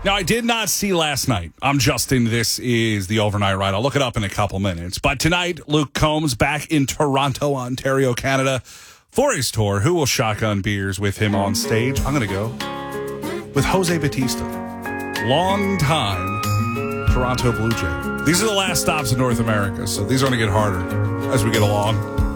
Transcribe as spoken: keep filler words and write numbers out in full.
Now, I did not see last night. I'm Justin. This is the Overnight Ride. I'll look it up in a couple minutes. But tonight, Luke Combs back in Toronto, Ontario, Canada for his tour. Who will shotgun beers with him on stage? I'm going to go with Jose Bautista. Long time Toronto Blue Jay. These are the last stops in North America, so these are going to get harder as we get along.